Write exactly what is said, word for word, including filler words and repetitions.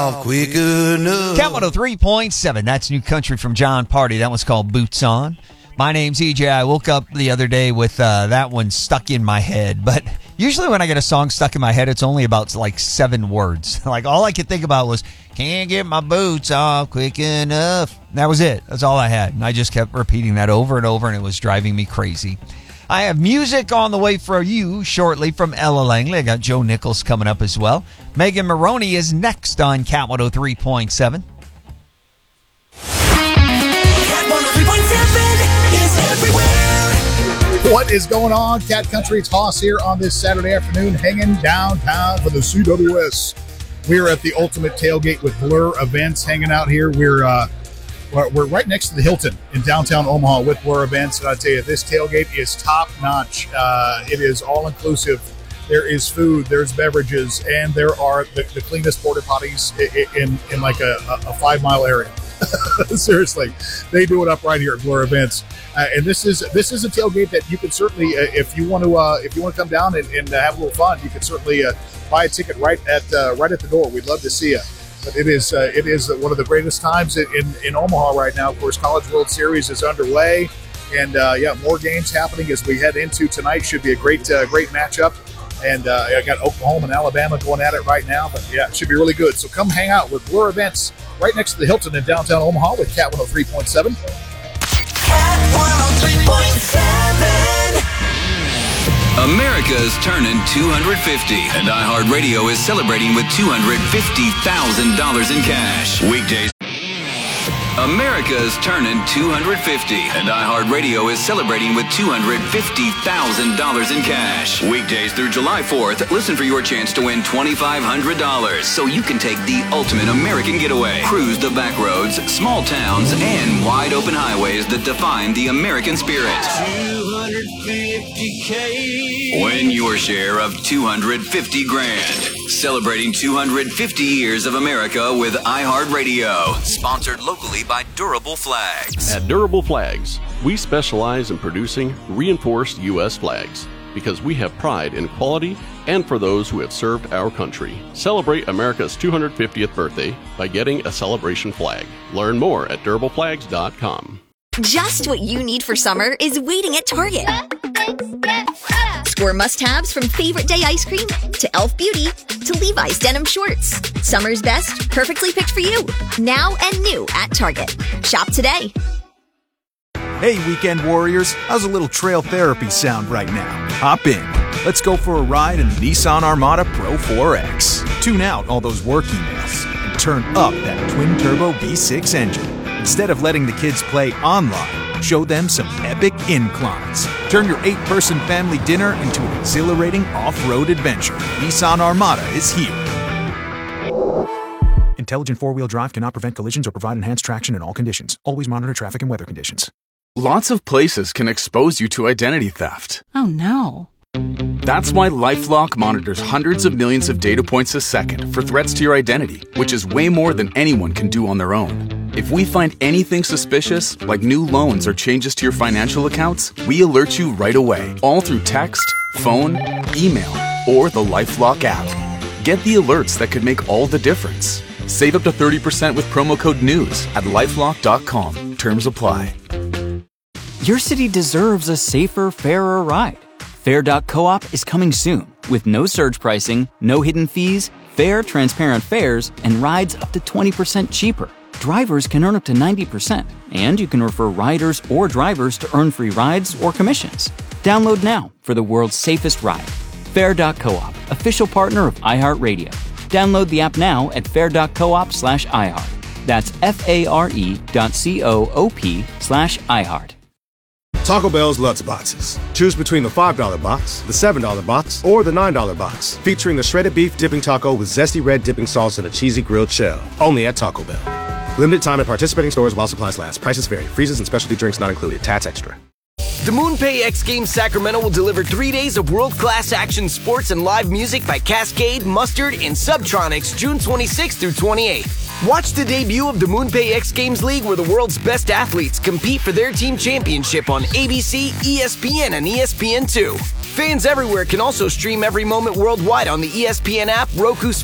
off quick enough. Cat one oh three point seven. That's New Country from John Party. That one's called Boots On. My name's E J. I woke up the other day with uh, that one stuck in my head. But usually when I get a song stuck in my head, it's only about like seven words. Like all I could think about was, can't get my boots off quick enough. That was it. That's all I had. And I just kept repeating that over and over, and it was driving me crazy. I have music on the way for you shortly from Ella Langley. I got Joe Nichols coming up as well. Megan Maroney is next on Cat one oh three point seven. Cat one oh three point seven is everywhere. What is going on, Cat Country? It's Hoss here on this Saturday afternoon, hanging downtown for the C W S. We're at the Ultimate Tailgate with Blur Events, hanging out here. We're uh, we're right next to the Hilton in downtown Omaha with Blur Events, and I tell you, this tailgate is top notch. Uh, it is all inclusive. There is food, there's beverages, and there are the, the cleanest porta potties in, in in like a, a five mile area. Seriously, they do it up right here at Blur Events, uh, and this is this is a tailgate that you can certainly, uh, if you want to, uh, if you want to come down and, and have a little fun, you can certainly uh, buy a ticket right at uh, right at the door. We'd love to see you. But it is uh, it is one of the greatest times in, in, in Omaha right now. Of course, College World Series is underway, and uh, yeah, more games happening as we head into tonight. Should be a great uh, great matchup. And uh, I got Oklahoma and Alabama going at it right now. But yeah, it should be really good. So come hang out with Blur Events right next to the Hilton in downtown Omaha with Cat one oh three point seven. Cat one oh three point seven. America's turning two hundred fifty, and iHeartRadio is celebrating with two hundred fifty thousand dollars in cash. Weekdays. America's turning two hundred fifty, and iHeartRadio is celebrating with two hundred fifty thousand dollars in cash. Weekdays through July fourth, listen for your chance to win twenty-five hundred dollars so you can take the ultimate American getaway. Cruise the back roads, small towns, and wide open highways that define the American spirit. two hundred fifty K. Win your share of two hundred fifty grand. Celebrating two hundred fifty years of America with iHeartRadio. Sponsored locally by Durable Flags. At Durable Flags, we specialize in producing reinforced U S flags because we have pride in quality and for those who have served our country. Celebrate America's two hundred fiftieth birthday by getting a celebration flag. Learn more at durable flags dot com. Just what you need for summer is waiting at Target. Score must-haves from Favorite Day ice cream to Elf Beauty to Levi's denim shorts. Summer's best, perfectly picked for you. Now and new at Target. Shop today. Hey, weekend warriors. How's a little trail therapy sound right now? Hop in. Let's go for a ride in the Nissan Armada Pro four X. Tune out all those work emails and turn up that twin-turbo V six engine. Instead of letting the kids play online, show them some epic inclines. Turn your eight-person family dinner into an exhilarating off-road adventure. Nissan Armada is here. Intelligent four-wheel drive cannot prevent collisions or provide enhanced traction in all conditions. Always monitor traffic and weather conditions. Lots of places can expose you to identity theft. Oh, no. That's why LifeLock monitors hundreds of millions of data points a second for threats to your identity, which is way more than anyone can do on their own. If we find anything suspicious, like new loans or changes to your financial accounts, we alert you right away, all through text, phone, email, or the LifeLock app. Get the alerts that could make all the difference. Save up to thirty percent with promo code NEWS at lifelock dot com. Terms apply. Your city deserves a safer, fairer ride. Fair dot coop is coming soon with no surge pricing, no hidden fees, fair, transparent fares, and rides up to twenty percent cheaper. Drivers can earn up to ninety percent, and you can refer riders or drivers to earn free rides or commissions. Download now for the world's safest ride. Fair dot coop, official partner of iHeartRadio. Download the app now at fair dot coop slash iHeart. That's F-A-R-E dot C-O-O-P slash iHeart. Taco Bell's Lutz Boxes. Choose between the five dollar box, the seven dollar box, or the nine dollar box, featuring a shredded beef dipping taco with zesty red dipping sauce and a cheesy grilled shell. Only at Taco Bell. Limited time at participating stores while supplies last. Prices vary. Freezes and specialty drinks not included. Tats extra. The MoonPay X Games Sacramento will deliver three days of world-class action sports and live music by Cascade, Mustard, and Subtronics June twenty-sixth through twenty-eighth. Watch the debut of the MoonPay X Games League, where the world's best athletes compete for their team championship on A B C, E S P N, and E S P N two. Fans everywhere can also stream every moment worldwide on the E S P N app, Roku